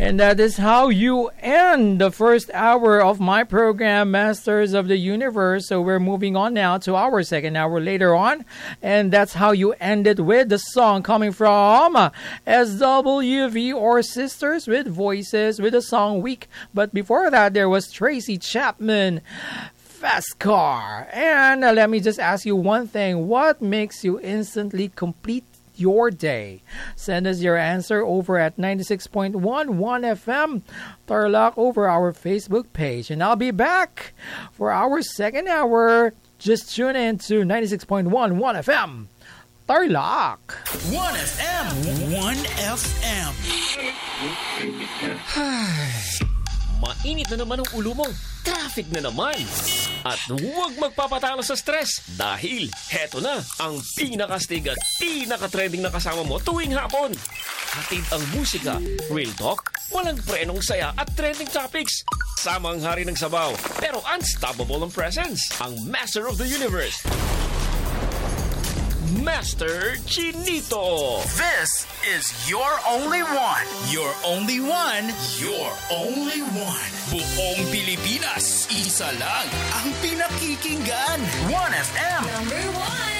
And that is how you end the first hour of my program, Masters of the Universe. So we're moving on now to our second hour later on. And that's how you ended with the song coming from SWV or Sisters with Voices with the song Weak. But before that, there was Tracy Chapman, Fast Car. And let me just ask you one thing. What makes you instantly complete your day? Send us your answer over at 96.11 FM Tarlac over our Facebook page. And I'll be back for our second hour. Just tune in to 96.11 FM Tarlac. 1FM. 1FM. Mainit na naman ang ulo mo. Traffic na naman. At huwag magpapatalo sa stress dahil heto na ang pinakastig at pinakatrending na kasama mo tuwing hapon. Hatid ang musika, real talk, walang prenong saya at trending topics. Sama ang hari ng sabaw pero unstoppable ang presence. Ang Master of the Universe, Master Chinito. This is your only one. Your only one. Your only one. Buong Pilipinas, isa lang ang pinakikinggan. 1FM. Number 1.